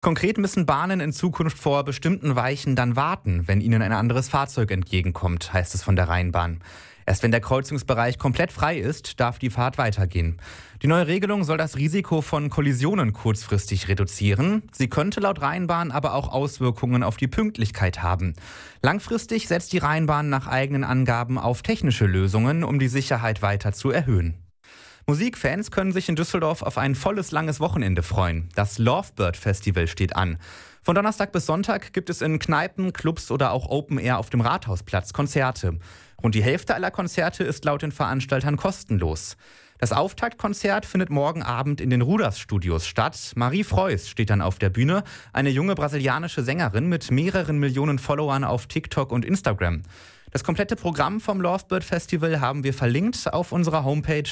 Konkret müssen Bahnen in Zukunft vor bestimmten Weichen dann warten, wenn ihnen ein anderes Fahrzeug entgegenkommt, heißt es von der Rheinbahn. Erst wenn der Kreuzungsbereich komplett frei ist, darf die Fahrt weitergehen. Die neue Regelung soll das Risiko von Kollisionen kurzfristig reduzieren. Sie könnte laut Rheinbahn aber auch Auswirkungen auf die Pünktlichkeit haben. Langfristig setzt die Rheinbahn nach eigenen Angaben auf technische Lösungen, um die Sicherheit weiter zu erhöhen. Musikfans können sich in Düsseldorf auf ein volles, langes Wochenende freuen. Das Lovebird Festival steht an. Von Donnerstag bis Sonntag gibt es in Kneipen, Clubs oder auch Open Air auf dem Rathausplatz Konzerte. Rund die Hälfte aller Konzerte ist laut den Veranstaltern kostenlos. Das Auftaktkonzert findet morgen Abend in den Ruders-Studios statt. Marie Freuss steht dann auf der Bühne, eine junge brasilianische Sängerin mit mehreren Millionen Followern auf TikTok und Instagram. Das komplette Programm vom Lovebird Festival haben wir verlinkt auf unserer Homepage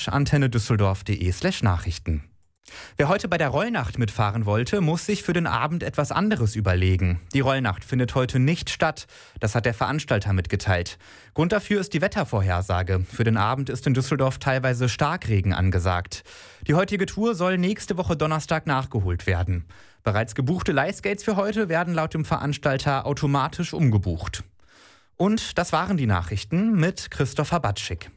antennedüsseldorf.de/Nachrichten. Wer heute bei der Rollnacht mitfahren wollte, muss sich für den Abend etwas anderes überlegen. Die Rollnacht findet heute nicht statt. Das hat der Veranstalter mitgeteilt. Grund dafür ist die Wettervorhersage. Für den Abend ist in Düsseldorf teilweise Starkregen angesagt. Die heutige Tour soll nächste Woche Donnerstag nachgeholt werden. Bereits gebuchte Leihskates für heute werden laut dem Veranstalter automatisch umgebucht. Und das waren die Nachrichten mit Christopher Batschik.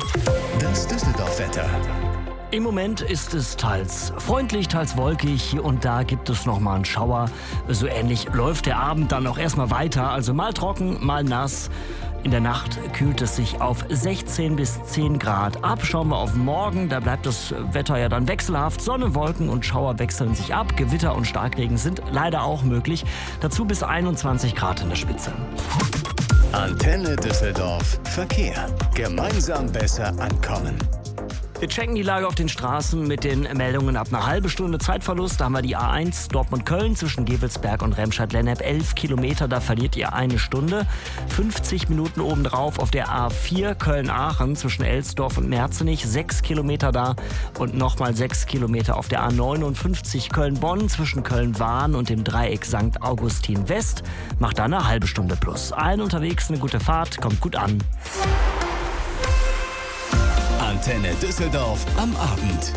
Das Düsseldorf-Wetter. Im Moment ist es teils freundlich, teils wolkig. Hier und da gibt es noch mal einen Schauer. So ähnlich läuft der Abend dann auch erstmal weiter. Also mal trocken, mal nass. In der Nacht kühlt es sich auf 16 bis 10 Grad ab. Schauen wir auf morgen, da bleibt das Wetter ja dann wechselhaft. Sonne, Wolken und Schauer wechseln sich ab. Gewitter und Starkregen sind leider auch möglich. Dazu bis 21 Grad in der Spitze. Antenne Düsseldorf Verkehr. Gemeinsam besser ankommen. Wir checken die Lage auf den Straßen mit den Meldungen ab einer halben Stunde Zeitverlust. Da haben wir die A1 Dortmund-Köln zwischen Gevelsberg und Remscheid-Lennep. 11 Kilometer, da verliert ihr eine Stunde. 50 Minuten obendrauf auf der A4 Köln-Aachen zwischen Elsdorf und Merzenich. 6 Kilometer da und nochmal 6 Kilometer auf der A59 Köln-Bonn zwischen Köln-Wahn und dem Dreieck St. Augustin West. Macht da eine halbe Stunde plus. Allen unterwegs eine gute Fahrt, kommt gut an. Antenne Düsseldorf am Abend.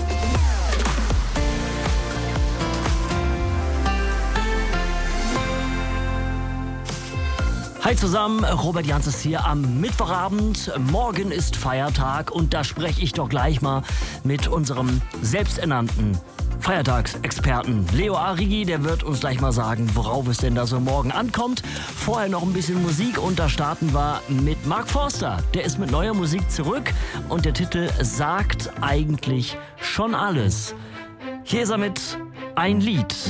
Hi zusammen, Robert Jans ist hier am Mittwochabend. Morgen ist Feiertag und da spreche ich doch gleich mal mit unserem selbsternannten Feiertagsexperten Leo Arrighi, der wird uns gleich mal sagen, worauf es denn da so morgen ankommt. Vorher noch ein bisschen Musik und da starten wir mit Mark Forster. Der ist mit neuer Musik zurück und der Titel sagt eigentlich schon alles. Hier ist er mit Ein Lied.